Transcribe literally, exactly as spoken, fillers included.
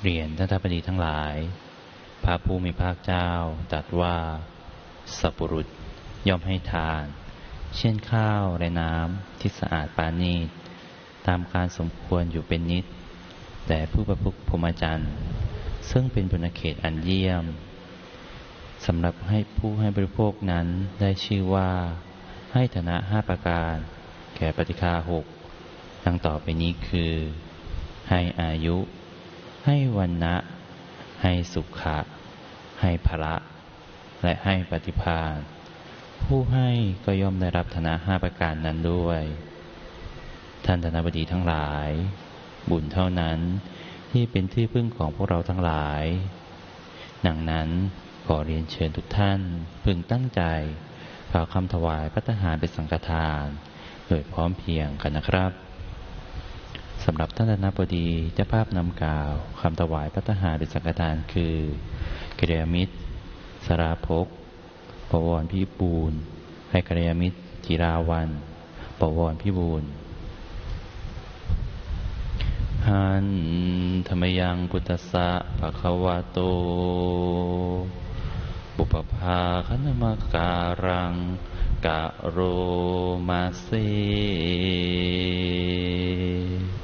เรียนท่านทัพดีทั้งหลายพระผู้มีพระเจ้าตรัสว่าสัพพุรุษย่อมให้ทานเช่นข้าวและน้ำที่สะอาดปราณีตตามการสมควรอยู่เป็นนิดแต่ผู้ประพฤติพรหมจรรย์ซึ่งเป็นบุญเขตอันเยี่ยมสำหรับให้ผู้ให้บริโภคนั้นได้ชื่อว่าให้ฐานะห้าประการแก่ปฏิฆาหกดังต่อไปนี้คือให้อายุให้วรรณะให้สุขะให้ภละและให้ปฏิภาณผู้ให้ก็ย่อมได้รับฐานะห้าประการนั้นด้วยท่านธนบดีทั้งหลายบุญเท่านั้นที่เป็นที่พึ่งของพวกเราทั้งหลายดังนั้นขอเรียนเชิญทุกท่านพึงตั้งใจกล่าวคำถวายภัตตาหารเป็นสังฆทานโดยพร้อมเพรียงกันนะครับสำหรับท่านธนบดีเจ้าภาพนำกล่าวคำถวายภัตตาหารเป็นสังฆทานคือกัลยาณมิตรสราภกปวรพิบูลให้กัลยาณมิตรจิราวันปวรพิบูลหันธรรมยังพุทธัสสะภะคะวะโตบุปภาคณมการังกะโรมาเซ